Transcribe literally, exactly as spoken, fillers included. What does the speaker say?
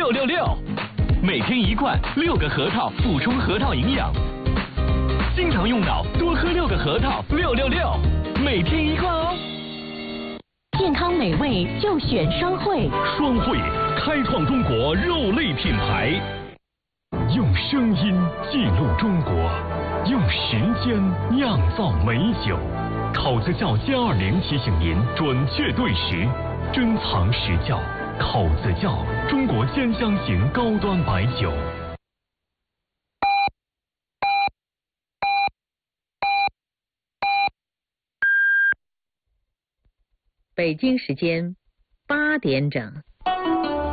六六六，每天一罐，六个核桃，补充核桃营养。经常用脑，多喝六个核桃，六六六，每天一罐哦。 健康美味就选双汇， 双汇开创中国肉类品牌，用声音记录中国，用时间酿造美酒。口子窖歼二零提醒您准确对时，珍藏实窖。口子窖，中国尖香型高端白酒。 北京时间八点整。